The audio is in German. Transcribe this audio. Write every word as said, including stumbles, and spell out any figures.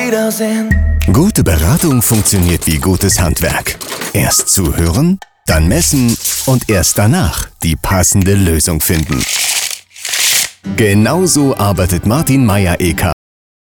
Wiedersehen. Gute Beratung funktioniert wie gutes Handwerk. Erst zuhören, dann messen und erst danach die passende Lösung finden. Genauso arbeitet Martin Meyer E K